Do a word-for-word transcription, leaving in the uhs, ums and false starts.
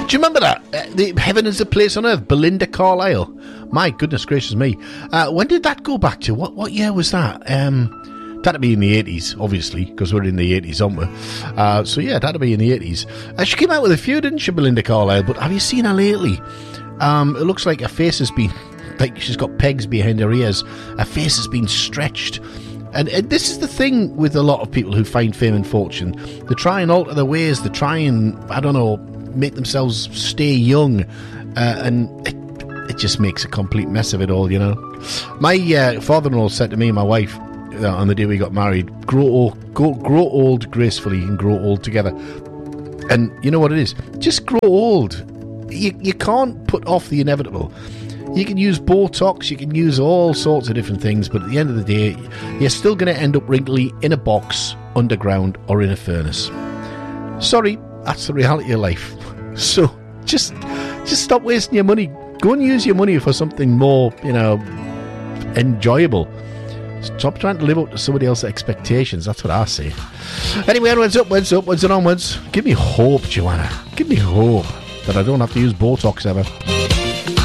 Do you remember that? Uh, the Heaven is a Place on Earth, Belinda Carlisle. My goodness gracious me. Uh, when did that go back to? What what year was that? Um, that'd be in the eighties, obviously, because we're in the eighties, aren't we? Uh, so yeah, that'd be in the eighties. Uh, she came out with a few, didn't she, Belinda Carlisle? But have you seen her lately? Um, it looks like her face has been, like she's got pegs behind her ears. Her face has been stretched. And, and this is the thing with a lot of people who find fame and fortune. They try and alter their ways. They try and, I don't know, make themselves stay young. Uh, and it, it just makes a complete mess of it all, you know. My uh, father-in-law said to me and my wife uh, on the day we got married, grow old, go, grow old gracefully and grow old together. And you know what it is? Just grow old. You, you can't put off the inevitable. You can use Botox, you can use all sorts of different things, but at the end of the day, you're still going to end up wrinkly in a box, underground, or in a furnace. Sorry, that's the reality of life. So, just just stop wasting your money. Go and use your money for something more, you know, enjoyable. Stop trying to live up to somebody else's expectations. That's what I say. Anyway, onwards, upwards, upwards and onwards. Give me hope, Joanna. Give me hope that I don't have to use Botox ever.